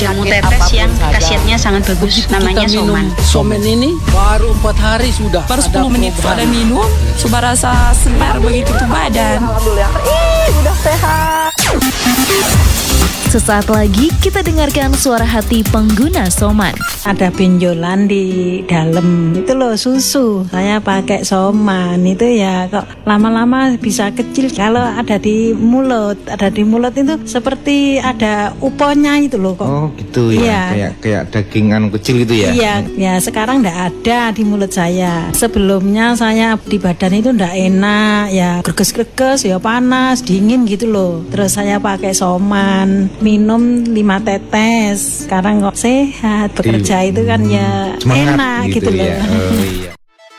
Ilmu tetes yang khasiatnya sangat bagus, namanya soman. Soman ini baru 4 hari sudah. Baru 10 menit pada minum, sudah rasa segar begitu tuh badan. Alhamdulillah, udah sehat. Sesaat lagi kita dengarkan suara hati pengguna Soman. Ada benjolan di dalam itu loh susu. Saya pakai Soman itu ya kok lama-lama bisa kecil. Kalau ada di mulut itu seperti ada uponya itu loh kok. Oh gitu ya, Iya. kayak dagingan kecil gitu ya. Iya, ya sekarang enggak ada di mulut saya. Sebelumnya saya di badan itu enggak enak, ya greges-greges, ya panas, dingin gitu loh. Terus saya pakai Soman, minum 5 tetes. Sekarang kok sehat, bekerja itu kan ya Semangat enak gitu loh. ya. Oh, iya.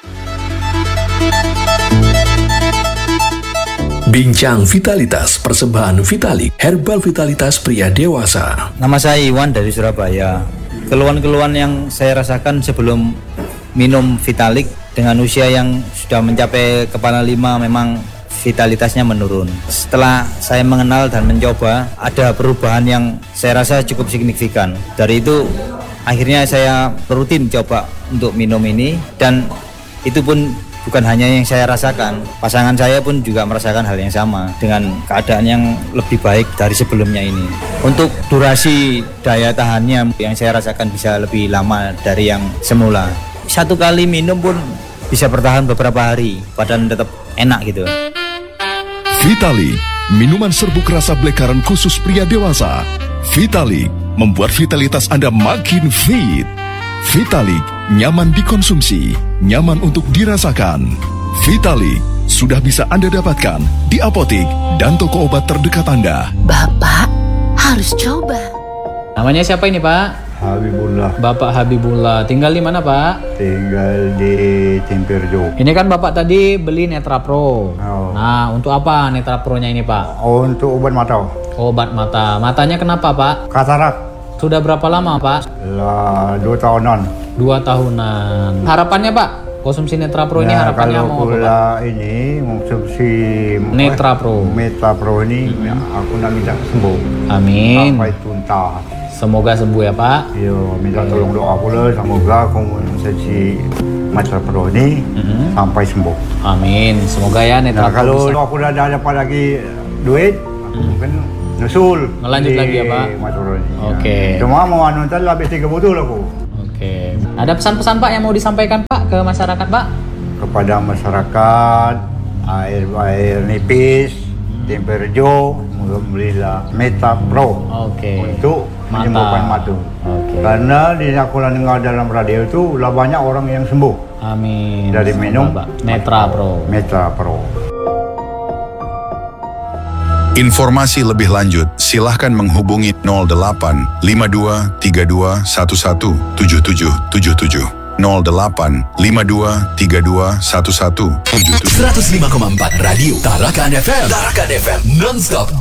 Bincang Vitalitas persembahan Vitalik Herbal Vitalitas pria dewasa. Nama saya Iwan dari Surabaya. Keluhan-keluhan yang saya rasakan sebelum minum Vitalik dengan usia yang sudah mencapai kepala 5 memang vitalitasnya menurun. Setelah saya mengenal dan mencoba, ada perubahan yang saya rasa cukup signifikan. Dari itu akhirnya saya rutin coba untuk minum ini, dan itu pun bukan hanya yang saya rasakan, pasangan saya pun juga merasakan hal yang sama dengan keadaan yang lebih baik dari sebelumnya ini. Untuk durasi daya tahannya yang saya rasakan bisa lebih lama dari yang semula. 1 kali minum pun bisa bertahan beberapa hari, badan tetap enak gitu. Vitalik, minuman serbuk rasa black currant khusus pria dewasa. Vitalik membuat vitalitas Anda makin fit. Vitalik nyaman dikonsumsi, nyaman untuk dirasakan. Vitalik sudah bisa Anda dapatkan di apotik dan toko obat terdekat Anda. Bapak harus coba. Namanya siapa ini, Pak? Habibullah. Bapak Habibullah. Tinggal di mana, Pak? Tinggal di Timperjo. Ini kan Bapak tadi beli Netra Pro. Oh. Nah, untuk apa Netra Pro-nya ini, Pak? Untuk obat mata. Obat mata. Matanya kenapa, Pak? Katarak. Sudah berapa lama, Pak? Lah 2 tahunan. 2 tahunan. Harapannya, Pak? Konsumsi Netra Pro ini harapannya kalau mau apa, Pak? pula ini konsumsi Netra Pro. Netra Pro ini aku nak minta sembuh. Amin. Sampai tuntas. Semoga sembuh ya, Pak. Yo, minta tolong doa pula semoga konsumsi Netra Pro ini sampai sembuh. Amin. Semoga ya Netra Nah, Pro kalau bisa. aku dah dapat lagi duit, aku mungkin nyusul. Ngelanjut lagi ya, Pak? Oke. Cuma mau nonton habis 3 botol aku. Oke. Ada pesan-pesan, Pak, yang mau disampaikan, Pak, ke masyarakat, Pak? Kepada masyarakat, air nipis, Timperjo, belilah Meta Pro. Oke. Untuk menyembuhkan mata. Oke. Karena di aku dengar dalam radio itu lah banyak orang yang sembuh Amin. dari Semoga, minum Pak. Netra Pro. Meta Pro. Informasi lebih lanjut, silahkan menghubungi 08 52 32 11 77 77 08 52 32 11 77 105,4 Radio Tarakan FM. Tarakan FM non-stop